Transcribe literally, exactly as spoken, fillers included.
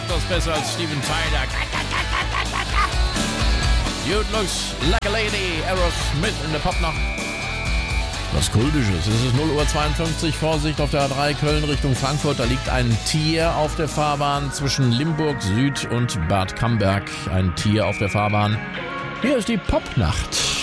macht das besser als Steven Tyler. Dude looks like a lady. Aerosmith in der Popnacht. Was Kultisches. Es ist null Uhr zweiundfünfzig. Vorsicht auf der A drei Köln Richtung Frankfurt. Da liegt ein Tier auf der Fahrbahn zwischen Limburg Süd und Bad Camberg. Ein Tier auf der Fahrbahn. Hier ist die Popnacht.